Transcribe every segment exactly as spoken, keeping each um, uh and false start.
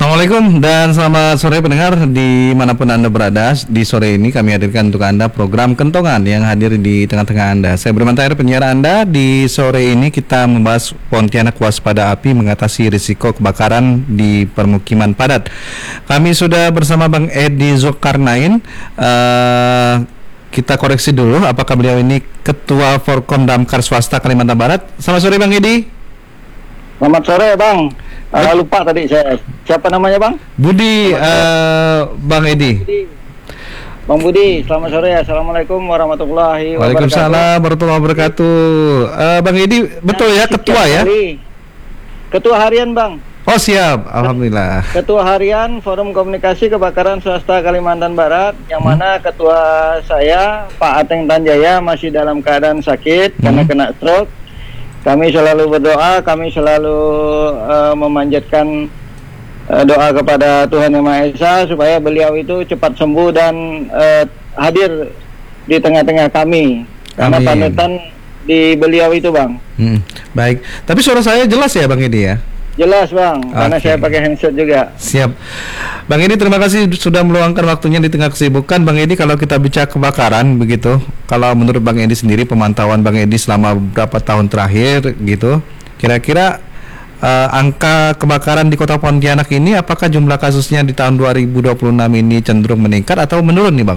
Assalamualaikum dan selamat sore pendengar dimanapun Anda berada. Di sore ini kami hadirkan untuk Anda program Kentongan yang hadir di tengah-tengah Anda. Saya Berman Tahir, penyiar Anda. Di sore ini kita membahas Pontianak waspada api mengatasi risiko kebakaran di permukiman padat. Kami sudah bersama Bang Edi Zulkarnain. Uh, kita koreksi dulu apakah beliau ini Ketua Forkom Damkar Swasta Kalimantan Barat. Selamat sore Bang Edi. Selamat sore Bang. Uh, lupa tadi saya. Siapa namanya Bang? Budi, uh, Bang Edi. Bang Budi, selamat sore. Assalamualaikum warahmatullahi wabarakatuh. Waalaikumsalam warahmatullahi wabarakatuh. Uh, Bang Edi, betul ya ketua ya? Ketua harian Bang. Oh siap, alhamdulillah. Ketua harian Forum Komunikasi Kebakaran Swasta Kalimantan Barat, yang hmm. mana ketua saya Pak Ateng Tanjaya masih dalam keadaan sakit hmm. karena kena stroke. Kami selalu berdoa, kami selalu uh, memanjatkan uh, doa kepada Tuhan Yang Maha Esa supaya beliau itu cepat sembuh dan uh, hadir di tengah-tengah kami. Karena panutan di beliau itu Bang. Hmm, baik, tapi suara saya jelas ya Bang Edi ya? Jelas Bang, okay. Karena saya pakai handset juga. Siap. Bang Edi, terima kasih sudah meluangkan waktunya di tengah kesibukan. Bang Edi, kalau kita bicara kebakaran begitu, kalau menurut Bang Edi sendiri, pemantauan Bang Edi selama beberapa tahun terakhir gitu, kira-kira uh, angka kebakaran di Kota Pontianak ini, apakah jumlah kasusnya di tahun dua ribu dua puluh enam ini cenderung meningkat atau menurun nih Bang?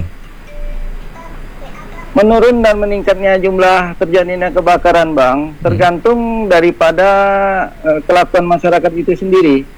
Menurun dan meningkatnya jumlah terjadinya kebakaran Bang tergantung daripada uh, kelakuan masyarakat itu sendiri.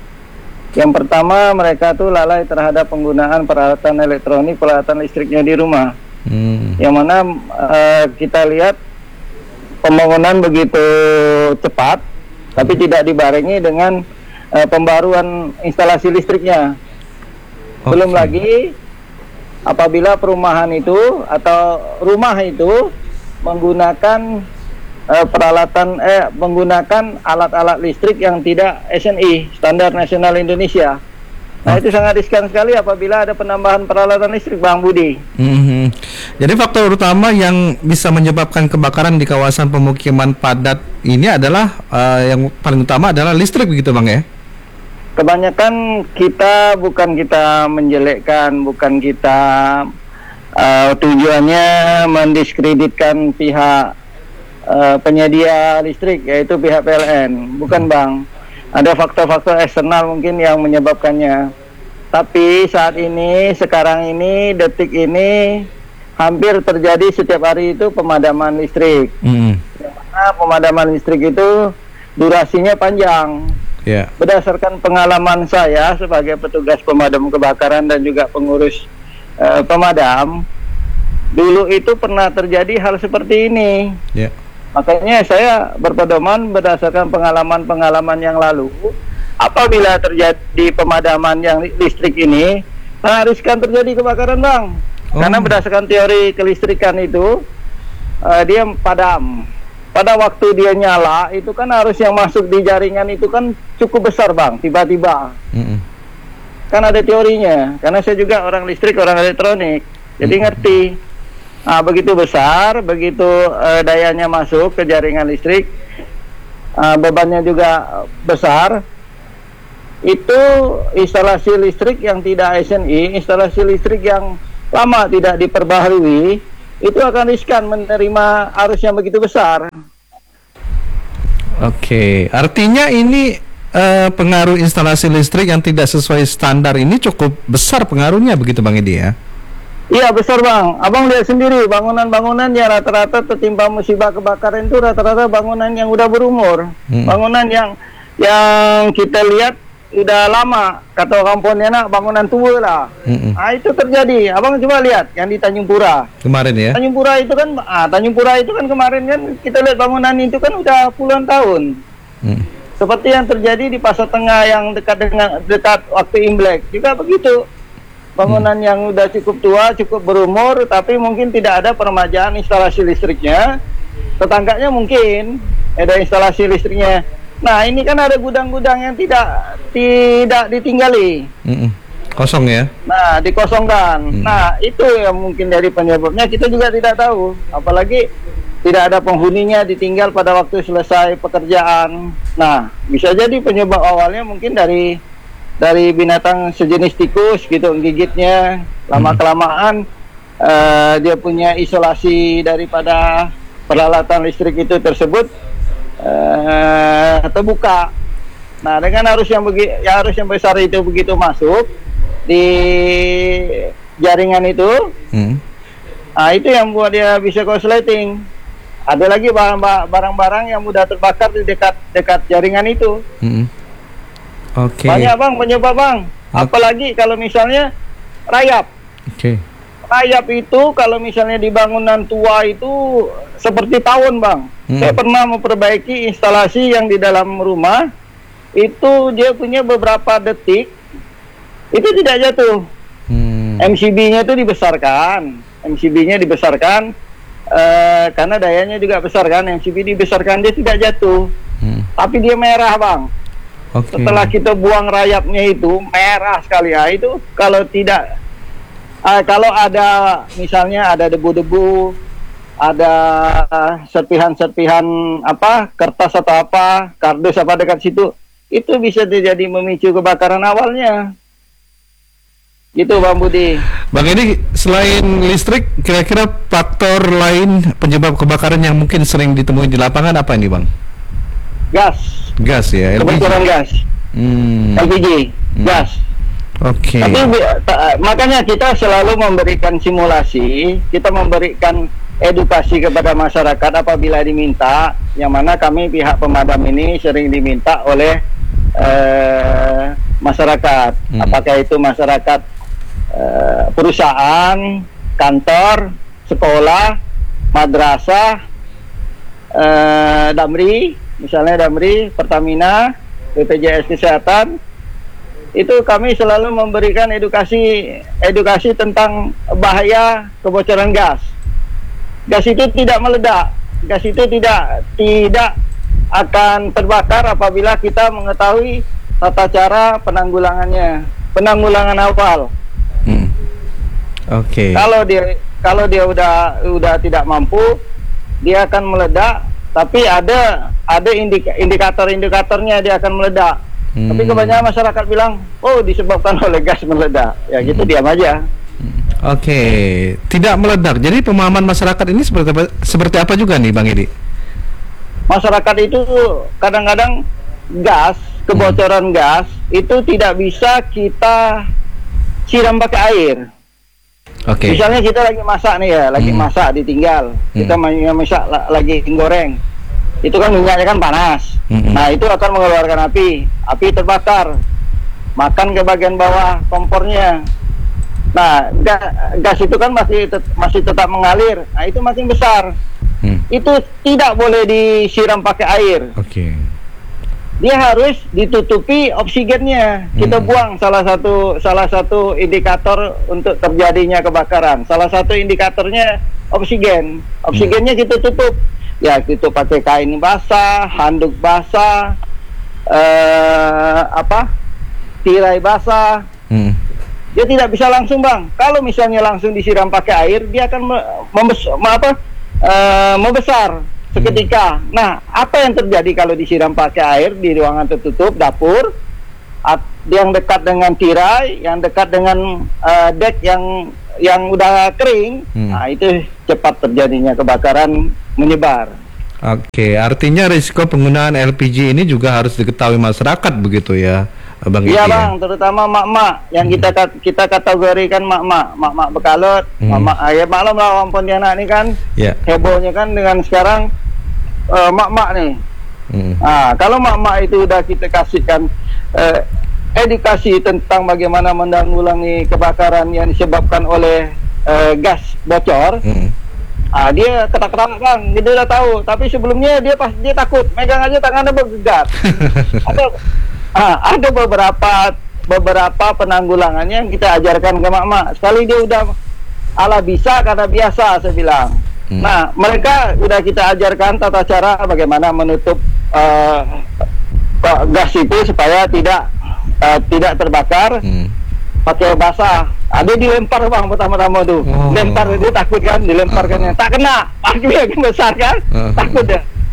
Yang pertama, mereka tuh lalai terhadap penggunaan peralatan elektronik, peralatan listriknya di rumah. hmm. Yang mana uh, kita lihat pembangunan begitu cepat tapi tidak dibarengi dengan uh, pembaruan instalasi listriknya. okay. Belum lagi apabila perumahan itu atau rumah itu menggunakan eh, peralatan eh menggunakan alat-alat listrik yang tidak S N I, standar nasional Indonesia. Nah, itu sangat riskan sekali apabila ada penambahan peralatan listrik Bang Budi. Mm-hmm. Jadi faktor utama yang bisa menyebabkan kebakaran di kawasan pemukiman padat ini adalah uh, yang paling utama adalah listrik begitu Bang ya? Kebanyakan kita bukan kita menjelekkan, bukan kita uh, tujuannya mendiskreditkan pihak uh, penyedia listrik, yaitu pihak P L N, bukan Bang. Ada faktor-faktor eksternal mungkin yang menyebabkannya. Tapi saat ini, sekarang ini, detik ini, hampir terjadi setiap hari itu pemadaman listrik. Mm. Yang mana pemadaman listrik itu durasinya panjang. Yeah. Berdasarkan pengalaman saya sebagai petugas pemadam kebakaran dan juga pengurus uh, pemadam, dulu itu pernah terjadi hal seperti ini. Yeah. Makanya saya berpedoman berdasarkan pengalaman-pengalaman yang lalu, apabila terjadi pemadaman yang listrik ini, sangat riskan terjadi kebakaran Bang. Oh. Karena berdasarkan teori kelistrikan itu, uh, dia padam. Pada waktu dia nyala, itu kan arus yang masuk di jaringan itu kan cukup besar Bang, tiba-tiba. Mm-hmm. Kan ada teorinya, karena saya juga orang listrik, orang elektronik, jadi mm-hmm. ngerti. Nah, begitu besar, begitu uh, dayanya masuk ke jaringan listrik, uh, bebannya juga besar, itu instalasi listrik yang tidak S N I, instalasi listrik yang lama tidak diperbaharui, itu akan riskan menerima arus yang begitu besar. Oke, artinya ini uh, pengaruh instalasi listrik yang tidak sesuai standar ini cukup besar pengaruhnya begitu Bang Edi ya? Iya besar Bang, Abang lihat sendiri bangunan-bangunan yang rata-rata tertimpa musibah kebakaran itu rata-rata bangunan yang udah berumur, hmm. bangunan yang yang kita lihat udah lama, kata orang Pontianak bangunan tua lah. Mm-mm. Nah, itu terjadi. Abang coba lihat yang di Tanjung Pura. Kemarin ya. Tanjung Pura itu kan, ah, Tanjung Pura itu kan kemarin kan kita lihat bangunan itu kan udah puluhan tahun. Mm. Seperti yang terjadi di Pasar Tengah yang dekat dengan dekat waktu Imlek juga begitu. Bangunan mm. yang udah cukup tua, cukup berumur, tapi mungkin tidak ada peremajaan instalasi listriknya. Tetangganya mungkin ada instalasi listriknya. Nah, ini kan ada gudang-gudang yang tidak tidak ditinggali. Mm-mm. Kosong ya? Nah, dikosongkan. Mm. Nah, itu yang mungkin dari penyebabnya kita juga tidak tahu. Apalagi tidak ada penghuninya, ditinggal pada waktu selesai pekerjaan. Nah, bisa jadi penyebab awalnya mungkin dari dari binatang sejenis tikus gitu gigitnya, lama kelamaan uh, dia punya isolasi daripada peralatan listrik itu tersebut uh, terbuka. Nah, dengan arus yang begi, ya arus yang besar itu begitu masuk di jaringan itu, hmm. nah itu yang buat dia bisa korsleting. Ada lagi barang-barang yang mudah terbakar di dekat dekat jaringan itu. Hmm. Oke. Okay. Banyak bang penyebab bang. Okay. Apalagi kalau misalnya rayap. Oke. Okay. Rayap itu kalau misalnya di bangunan tua itu seperti tahun bang. Hmm. Saya pernah memperbaiki instalasi yang di dalam rumah. Itu dia punya beberapa detik itu tidak jatuh. hmm. M C B-nya itu dibesarkan, M C B-nya dibesarkan uh, karena dayanya juga besar kan, M C B dibesarkan dia tidak jatuh. hmm. Tapi dia merah bang. Okay. Setelah kita buang rayapnya itu merah sekali. Ya itu kalau tidak uh, kalau ada misalnya ada debu-debu, ada serpihan-serpihan apa kertas atau apa kardus apa dekat situ, itu bisa terjadi memicu kebakaran awalnya. Gitu Bang Budi. Bang, ini selain listrik, kira-kira faktor lain penyebab kebakaran yang mungkin sering ditemui di lapangan apa ini Bang? Gas. Gas ya, L P G. Kebocoran gas. Hmm. L P G, hmm. gas. Oke. Okay. Tapi makanya kita selalu memberikan simulasi, kita memberikan edukasi kepada masyarakat apabila diminta, yang mana kami pihak pemadam ini sering diminta oleh uh, masyarakat, hmm. apakah itu masyarakat uh, perusahaan, kantor, sekolah, madrasah, uh, Damri, misalnya Damri, Pertamina, B P J S Kesehatan, itu kami selalu memberikan edukasi edukasi tentang bahaya kebocoran gas. Gas itu tidak meledak, gas itu tidak tidak akan terbakar apabila kita mengetahui tata cara penanggulangannya, penanggulangan awal. Hmm. Oke. Okay. Kalau dia kalau dia udah udah tidak mampu, dia akan meledak. Tapi ada ada indika, indikator-indikatornya dia akan meledak. Hmm. Tapi kebanyakan masyarakat bilang, oh disebabkan oleh gas meledak. Ya gitu, hmm. diam aja. Oke, okay. Tidak meledak. Jadi pemahaman masyarakat ini seperti apa, seperti apa juga nih Bang Edi? Masyarakat itu kadang-kadang gas, kebocoran hmm. gas itu tidak bisa kita siram pakai air. Oke. Okay. Misalnya kita lagi masak nih ya, lagi hmm. masak ditinggal, hmm. kita masak lagi goreng, itu kan minyaknya kan panas. Hmm. Nah itu akan mengeluarkan api, api terbakar, makan ke bagian bawah kompornya. Nah, gas, gas itu kan masih tet, masih tetap mengalir. Nah, itu makin besar. Hmm. Itu tidak boleh disiram pakai air. Oke. Okay. Dia harus ditutupi oksigennya. Kita hmm. buang salah satu salah satu indikator untuk terjadinya kebakaran. Salah satu indikatornya oksigen. Oksigennya hmm. kita tutup. Ya, kita pakai kain basah, handuk basah, eh, apa? tirai basah. Hmm. Dia tidak bisa langsung bang. Kalau misalnya langsung disiram pakai air, dia akan membes apa, uh, membesar seketika. Hmm. Nah, apa yang terjadi kalau disiram pakai air di ruangan tertutup, dapur, yang dekat dengan tirai, yang dekat dengan uh, dek yang yang udah kering, hmm. nah itu cepat terjadinya kebakaran menyebar. Oke, artinya risiko penggunaan L P G ini juga harus diketahui masyarakat begitu ya? Bang iya bang, ya? Terutama mak-mak yang hmm. kita kita kategorikan mak-mak, mak-mak Bekalut, hmm. mak-mak ayah maklum lah orang Pontianak ini kan yeah. hebohnya kan dengan sekarang uh, mak-mak nih. Hmm. Nah, kalau mak-mak itu udah kita kasihkan uh, edukasi tentang bagaimana menanggulangi kebakaran yang disebabkan oleh uh, gas bocor, hmm. ah dia ketak-ketak bang, dia udah tahu. Tapi sebelumnya dia pas dia takut, megang aja tangannya bergegar. Ada Ah, ada beberapa beberapa penanggulangannya yang kita ajarkan ke mak-mak. Sekali dia udah ala bisa karena biasa saya bilang. Hmm. Nah, mereka udah kita ajarkan tata cara bagaimana menutup uh, gas itu supaya tidak uh, tidak terbakar. Hmm. Pakai basah. Ada dilempar bang pertama-tama tuh. Oh. Lempar itu takut kan, dilemparkannya. Tak kena. Akhirnya besar kan? Uh. Takut ya.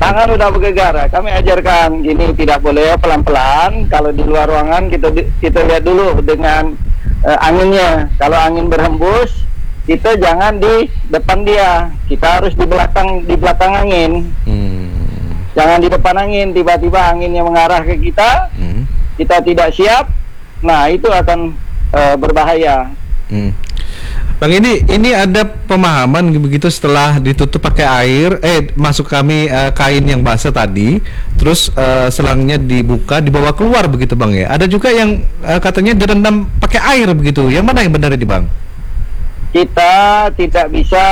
tangan udah bergegar. Kami ajarkan gini, tidak boleh pelan-pelan. Kalau di luar ruangan kita kita lihat dulu dengan uh, anginnya. Kalau angin berhembus, kita jangan di depan dia. Kita harus di belakang di belakang angin. Hmm. Jangan di depan angin. Tiba-tiba anginnya mengarah ke kita, hmm. kita tidak siap. Nah, itu akan uh, berbahaya. Hmm. Bang, ini ini ada pemahaman begitu setelah ditutup pakai air, eh masuk kami uh, kain yang basah tadi, terus uh, selangnya dibuka, dibawa keluar begitu Bang ya. Ada juga yang uh, katanya direndam pakai air begitu. Yang mana yang benar ini Bang? Kita tidak bisa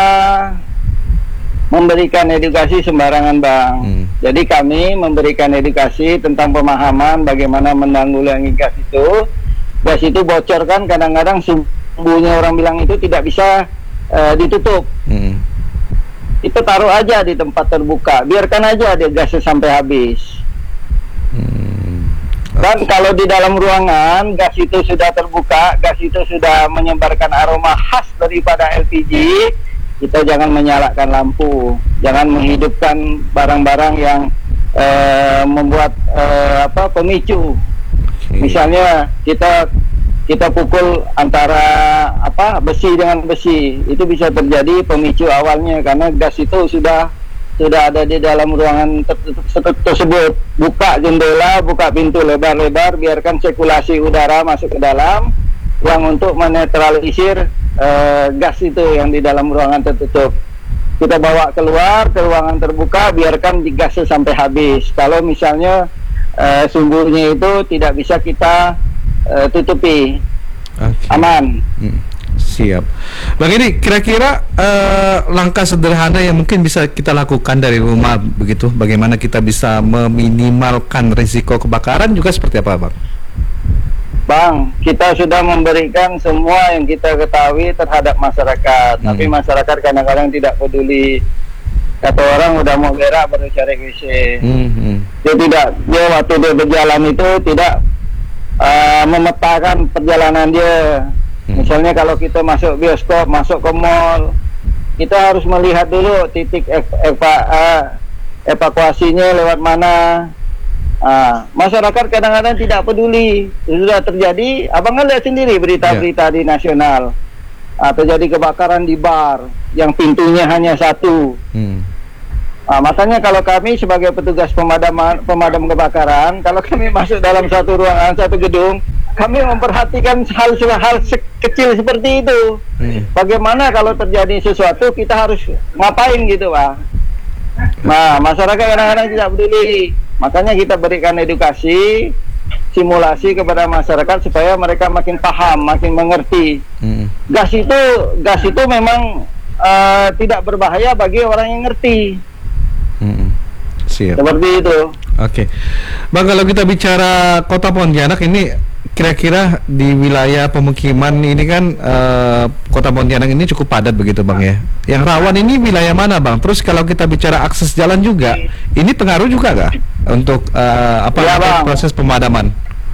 memberikan edukasi sembarangan Bang. Hmm. Jadi kami memberikan edukasi tentang pemahaman bagaimana menanggulangi gas itu. Gas itu bocor kan kadang-kadang sumbunya orang bilang itu tidak bisa uh, ditutup. Hmm. Itu taruh aja di tempat terbuka, biarkan aja dia gasnya sampai habis. Hmm. Dan kalau di dalam ruangan gas itu sudah terbuka, gas itu sudah menyebarkan aroma khas daripada L P G, kita jangan menyalakan lampu, jangan menghidupkan barang-barang yang uh, membuat uh, apa pemicu. Okay. Misalnya kita kita pukul antara apa besi dengan besi, itu bisa terjadi pemicu awalnya karena gas itu sudah sudah ada di dalam ruangan ter ter tersebut. Buka jendela, buka pintu lebar-lebar, biarkan sirkulasi udara masuk ke dalam yang untuk menetralisir uh, gas itu yang di dalam ruangan tertutup. Kita bawa keluar ke ruangan terbuka, biarkan gasnya sampai habis. Kalau misalnya uh, sumbunya itu tidak bisa kita Uh, tutupi. Okay. Aman. Hmm. Siap. Bang, ini kira-kira uh, langkah sederhana yang mungkin bisa kita lakukan dari rumah begitu, bagaimana kita bisa meminimalkan risiko kebakaran juga seperti apa Bang? Bang, kita sudah memberikan semua yang kita ketahui terhadap masyarakat, hmm. tapi masyarakat kadang-kadang tidak peduli. Kata orang udah mau berak baru cari W C. Hmm. Hmm. Dia tidak, dia waktu dia berjalan itu tidak Uh, memetakan perjalanan dia. Hmm. Misalnya kalau kita masuk bioskop, masuk ke mall, kita harus melihat dulu titik ev eva uh, evakuasinya lewat mana. Uh, masyarakat kadang-kadang tidak peduli. Sudah terjadi, abang kan lihat sendiri berita-berita yeah. di nasional. Uh, terjadi kebakaran di bar yang pintunya hanya satu. Hmm. Nah, makanya kalau kami sebagai petugas pemadam pemadam kebakaran, kalau kami masuk dalam satu ruangan, satu gedung, kami memperhatikan hal-hal kecil seperti itu. Hmm. Bagaimana kalau terjadi sesuatu, kita harus ngapain gitu, Pak. Nah, masyarakat kadang-kadang tidak peduli. Makanya kita berikan edukasi, simulasi kepada masyarakat supaya mereka makin paham, makin mengerti. Hmm. Gas itu, gas itu memang uh, tidak berbahaya bagi orang yang ngerti. Hmm, siap. Seperti itu. Oke, Bang, kalau kita bicara Kota Pontianak ini, kira-kira di wilayah pemukiman ini kan uh, Kota Pontianak ini cukup padat begitu Bang ya. Yang rawan ini wilayah mana Bang? Terus kalau kita bicara akses jalan juga, ini pengaruh juga nggak untuk uh, apa ya, untuk proses pemadaman?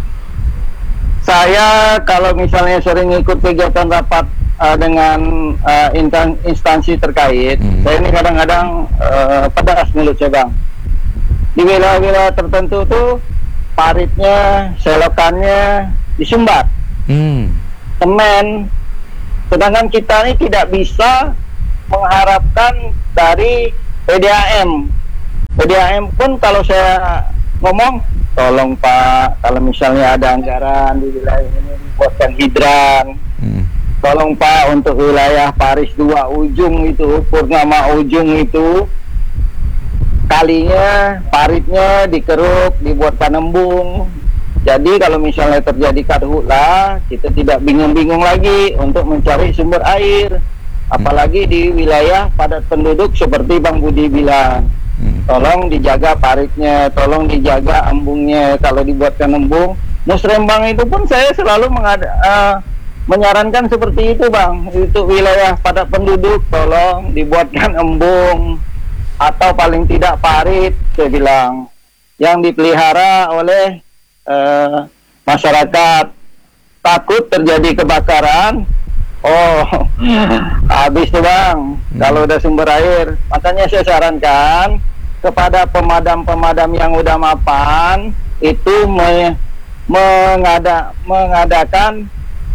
Saya kalau misalnya sering ikut kegiatan rapat Uh, dengan uh, instansi terkait, hmm. saya ini kadang-kadang uh, pedas mulut saya Bang. Di wilayah-wilayah tertentu tuh paritnya, selokannya disumbat, hmm. semen. Sedangkan kita ini tidak bisa mengharapkan dari P D A M. P D A M pun kalau saya ngomong, tolong Pak, kalau misalnya ada anggaran di wilayah ini dibuatkan hidran. Hmm. Tolong Pak untuk wilayah Paris dua ujung itu, Purnama ujung itu, kalinya, paritnya dikeruk, dibuatkan embung. Jadi kalau misalnya terjadi karhutlah, kita tidak bingung-bingung lagi untuk mencari sumber air. Apalagi di wilayah padat penduduk seperti Bang Budi bilang. Tolong dijaga paritnya, tolong dijaga embungnya. Kalau dibuatkan embung, musrembang itu pun saya selalu mengada... Uh, menyarankan seperti itu Bang, untuk wilayah padat penduduk tolong dibuatkan embung atau paling tidak parit, saya bilang, yang dipelihara oleh uh, masyarakat. Takut terjadi kebakaran, oh habis tuh Bang, hmm. kalau udah sumber air. Makanya saya sarankan kepada pemadam-pemadam yang udah mapan itu me, mengada, mengadakan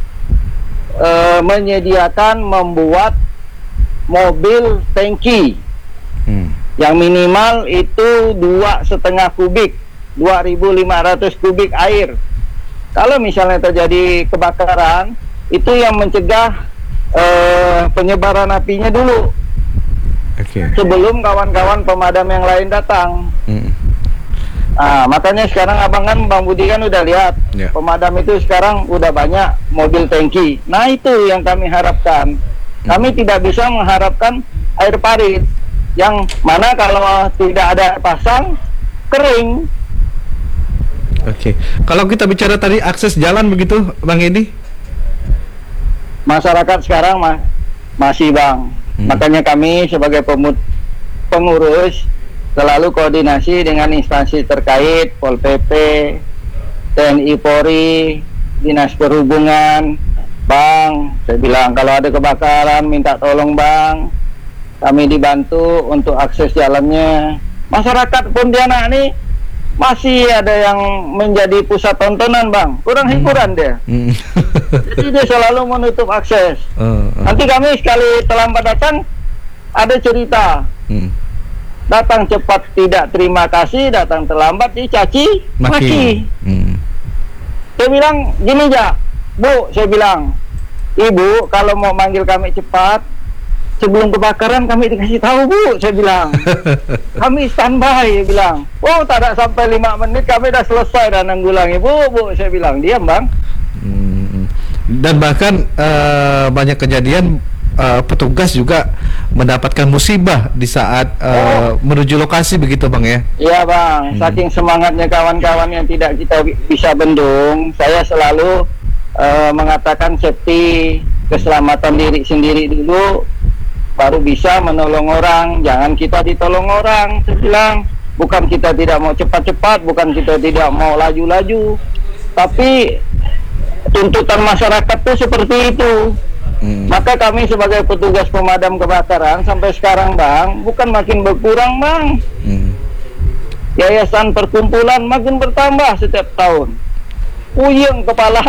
e, menyediakan membuat mobil tangki hmm. yang minimal itu dua setengah kubik, dua ribu lima ratus kubik air. Kalau misalnya terjadi kebakaran, itu yang mencegah e, penyebaran apinya dulu. Okay. Sebelum kawan-kawan pemadam yang lain datang. Hmm. Nah, makanya sekarang abang kan, Bang Budi kan udah lihat yeah. pemadam itu sekarang udah banyak mobil tangki. Nah itu yang kami harapkan. Hmm. Kami tidak bisa mengharapkan air parit yang mana kalau tidak ada pasang kering. Oke. Okay. Kalau kita bicara tadi akses jalan begitu, Bang Edi? Masyarakat sekarang ma masih Bang. Hmm. Makanya kami sebagai pengurus selalu koordinasi dengan instansi terkait, Pol P P, T N I Polri, Dinas Perhubungan. Bang, saya bilang kalau ada kebakaran minta tolong Bang, kami dibantu untuk akses jalannya. Masyarakat Pontianak nih masih ada yang menjadi pusat tontonan Bang, kurang hmm. hiburan dia. Hmm. Jadi dia selalu menutup akses. Uh, uh. Nanti kami sekali terlambat datang ada cerita. Hmm. Datang cepat tidak terima kasih, datang terlambat dicaci maki. Hmm. Saya bilang gini aja, Bu, saya bilang, Ibu kalau mau manggil kami cepat sebelum kebakaran kami dikasih tahu Bu, saya bilang. Kami standby, dia bilang. Oh, tak ada sampai lima menit kami dah selesai dan nanggulangi. Bu, Bu, saya bilang, diam Bang. Hmm. Dan bahkan uh, banyak kejadian uh, petugas juga mendapatkan musibah di saat uh, oh. menuju lokasi begitu Bang ya? Iya Bang, hmm. saking semangatnya kawan-kawan yang tidak kita bisa bendung, saya selalu uh, mengatakan safety, keselamatan diri sendiri dulu, baru bisa menolong orang. Jangan kita ditolong orang. Saya bilang, bukan kita tidak mau cepat-cepat, bukan kita tidak mau laju-laju, tapi tuntutan masyarakat itu seperti itu. Hmm. Maka kami sebagai petugas pemadam kebakaran sampai sekarang Bang, bukan makin berkurang Bang. Hmm. Yayasan perkumpulan makin bertambah setiap tahun. Puyeng kepala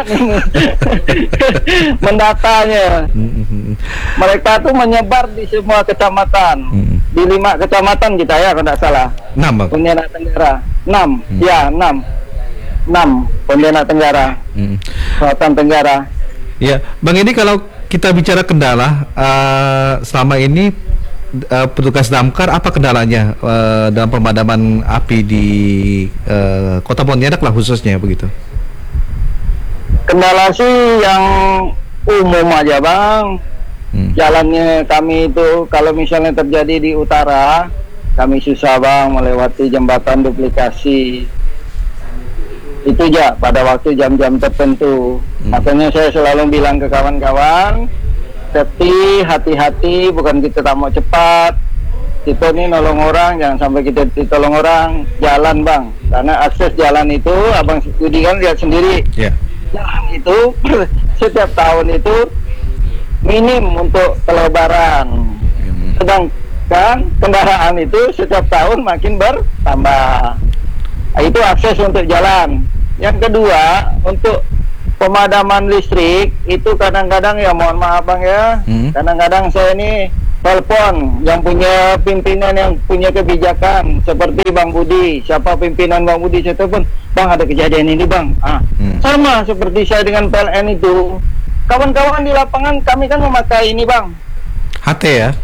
mendatanya. Hmm. Mereka tuh menyebar di semua kecamatan. Hmm. Di lima kecamatan kita ya kalau tidak salah. Enam Bang. Pontianak Tenggara. Enam. Hmm. Ya enam. Enam. Pontianak Tenggara. Hmm. Selatan Tenggara. Ya, Bang, ini kalau kita bicara kendala uh, selama ini uh, petugas damkar apa kendalanya uh, dalam pemadaman api di uh, Kota Pontianak lah khususnya begitu? Kendala sih yang umum aja Bang. Hmm. Jalannya kami itu kalau misalnya terjadi di utara, kami susah Bang melewati jembatan duplikasi. Itu aja pada waktu jam-jam tertentu. Hmm. Makanya saya selalu bilang ke kawan-kawan, safety, hati-hati, bukan kita tak mau cepat. Kita ini nolong orang, jangan sampai kita ditolong orang. Jalan Bang, karena akses jalan itu, Abang Budi kan lihat sendiri. Yeah. Jalan itu setiap tahun itu minim untuk kelebaran. Hmm. Sedangkan kendaraan itu setiap tahun makin bertambah. Itu akses untuk jalan. Yang kedua, untuk pemadaman listrik itu kadang-kadang ya mohon maaf Bang ya, hmm. kadang-kadang saya ini telepon yang punya pimpinan yang punya kebijakan seperti Bang Budi. Siapa pimpinan Bang Budi, saya telepon, Bang ada kejadian ini Bang. Ah, hmm. sama seperti saya dengan P L N itu. Kawan-kawan di lapangan kami kan memakai ini Bang, H T ya.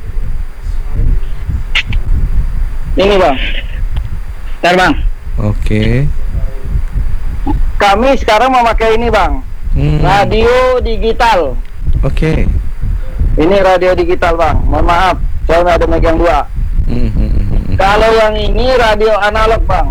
Ini Bang. Bentar Bang. Oke. Okay. Kami sekarang memakai ini Bang, hmm. radio digital. Oke. Okay. Ini radio digital Bang. Mohon maaf, saya ada megang dua. Hmm. Kalau yang ini radio analog Bang.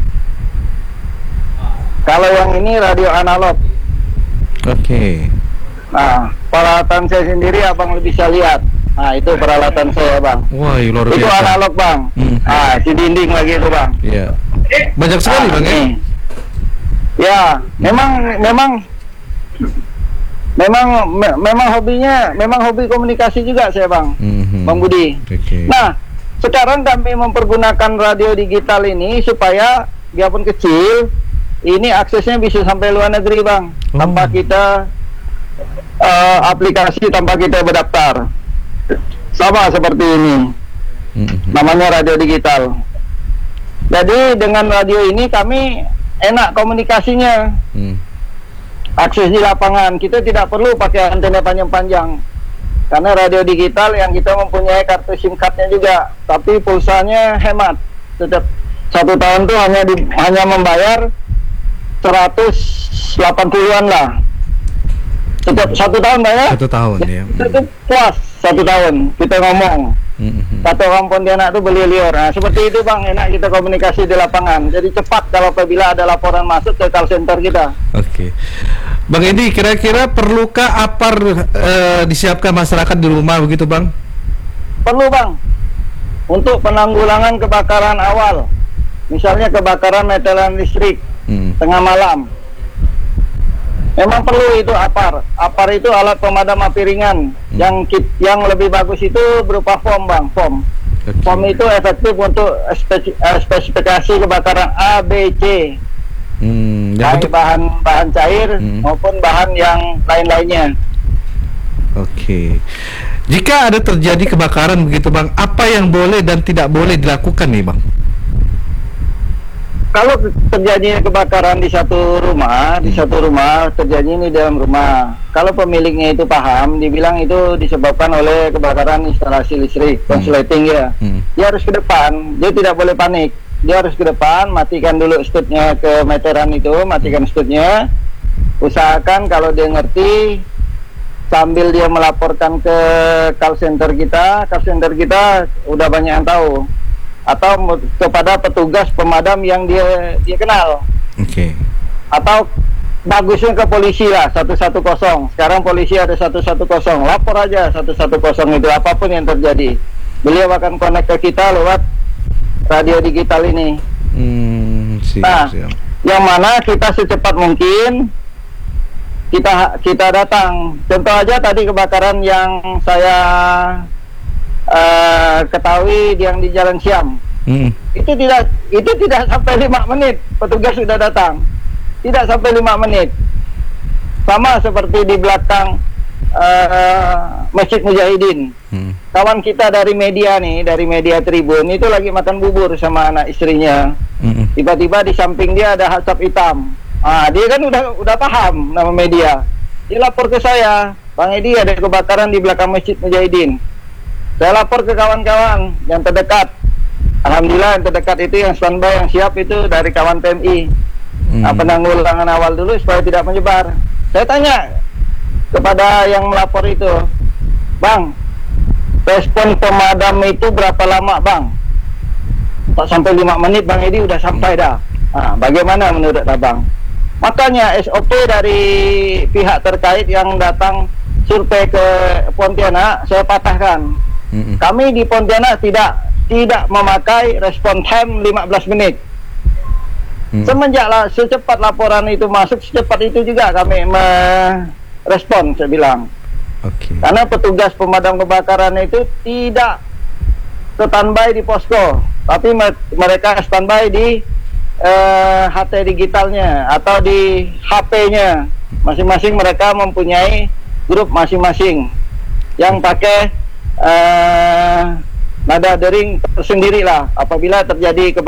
Kalau yang ini radio analog. Oke. Okay. Nah, peralatan saya sendiri Abang bisa lihat. Nah, itu peralatan saya Bang. Wah, luar biasa. Itu analog Bang. Hmm. Ah, si dinding lagi itu Bang. Iya. Yeah. Banyak sekali ah, Bang ya. Ya, memang memang memang me, memang hobinya memang hobi komunikasi juga saya Bang, mm-hmm. Bang Budi. Okay. Nah, sekarang kami mempergunakan radio digital ini supaya biarpun kecil, ini aksesnya bisa sampai luar negeri, Bang, Oh. tanpa kita uh, aplikasi, tanpa kita berdaftar. Sama seperti ini, Mm-mm. namanya radio digital. Jadi dengan radio ini kami enak komunikasinya, Mm. akses di lapangan. Kita tidak perlu pakai antena panjang-panjang, karena radio digital yang kita mempunyai kartu SIM cardnya juga, tapi pulsanya hemat. Setiap satu tahun tuh hanya di, hanya membayar seratus delapan puluhan lah. Setiap satu tahun bayar. Satu tahun ya. Itu puas satu tahun kita ngomong. Mm-mm. Kata orang Pontianak itu beli liur. Nah, seperti itu, Bang, enak kita komunikasi di lapangan. Jadi cepat kalau apabila ada laporan masuk ke call center kita. Oke, Bang Edi, kira-kira perlukah apar eh, disiapkan masyarakat di rumah begitu, Bang? Perlu, Bang, untuk penanggulangan kebakaran awal. Misalnya kebakaran meteran listrik Hmm. tengah malam. Memang perlu itu apar. Apar itu alat pemadam api ringan. Hmm. Yang kit- yang lebih bagus itu berupa foam, Bang, foam. Oke. Foam itu efektif untuk spesi- eh, spesifikasi kebakaran A, B, C. Hmm, yang Baik untuk- bahan bahan cair Hmm. maupun bahan yang lain-lainnya. Oke. Jika ada terjadi kebakaran begitu, Bang, apa yang boleh dan tidak boleh dilakukan nih, Bang? Kalau terjadi kebakaran di satu rumah, di satu rumah terjadi ini dalam rumah. Kalau pemiliknya itu paham, dibilang itu disebabkan oleh kebakaran instalasi listrik, konsleting ya. Hmm. Dia harus ke depan, dia tidak boleh panik. Dia harus ke depan, matikan dulu stutnya ke meteran itu, matikan stutnya. Usahakan kalau dia ngerti, sambil dia melaporkan ke call center kita, call center kita udah banyak yang tahu. Atau me- kepada petugas pemadam yang dia dia kenal, Oke. atau bagusnya ke polisi lah, satu satu nol. Sekarang polisi ada satu satu nol, lapor aja satu satu nol itu apapun yang terjadi. Beliau akan connect ke kita lewat radio digital ini. Hmm, siap, Nah, siap. yang mana kita secepat mungkin kita kita datang. Contoh aja tadi kebakaran yang saya uh, ketahui yang di Jalan Siam. Hmm. Itu tidak itu tidak sampai lima menit petugas sudah datang. Tidak sampai lima menit. Sama seperti di belakang uh, Masjid Mujahidin. Hmm. Kawan kita dari media nih, dari media Tribun itu lagi makan bubur sama anak istrinya. Hmm. Tiba-tiba di samping dia ada asap hitam. Ah, dia kan udah udah paham nama media. Dia lapor ke saya, Bang Edi ada kebakaran di belakang Masjid Mujahidin. Saya lapor ke kawan-kawan yang terdekat. Alhamdulillah yang terdekat itu yang standby yang siap itu dari kawan P M I. Hmm. Nah, penanggulangan awal dulu supaya tidak menyebar. Saya tanya kepada yang melapor itu, Bang, respon pemadam itu berapa lama, Bang? Tak sampai lima menit, Bang Edi udah sampai dah. Nah, bagaimana menurut Abang? Makanya S O P dari pihak terkait yang datang survei ke Pontianak saya patahkan. Hmm. Kami di Pontianak tidak tidak memakai respon time lima belas menit. Hmm. Semenjak lah, secepat laporan itu masuk, secepat itu juga kami merespon, saya bilang. Oke. Karena petugas pemadam kebakaran itu tidak standby di posko, tapi me- mereka standby di eh, H T digitalnya atau di H P-nya. Masing-masing mereka mempunyai grup masing-masing yang pakai eh, nada dering tersendiri lah apabila terjadi kebakaran.